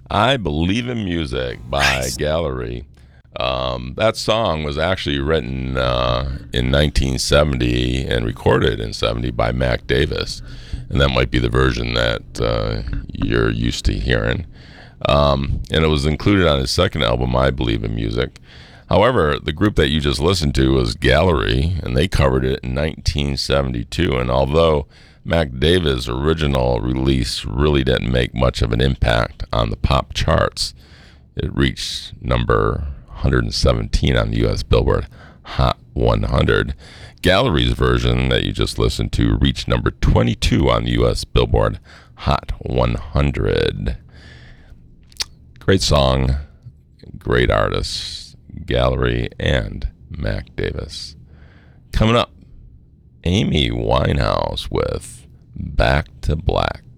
I Believe in Music by Nice. Gallery. That song was actually written in 1970 and recorded in 70 by Mac Davis. And that might be the version that you're used to hearing. And it was included on his second album, I Believe in Music. However, the group that you just listened to was Gallery, and they covered it in 1972. And although Mac Davis' original release really didn't make much of an impact on the pop charts, it reached number 117 on the U.S. Billboard Hot 100. Gallery's version that you just listened to reached number 22 on the U.S. Billboard Hot 100. Great song, great artists, Gallery and Mac Davis. Coming up, Amy Winehouse with Back to Black.